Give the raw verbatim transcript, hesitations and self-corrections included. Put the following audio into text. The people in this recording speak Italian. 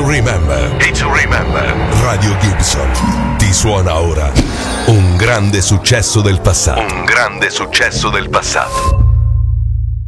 remember. E to remember. Radio Gibson ti suona ora un grande successo del passato. Un grande successo del passato.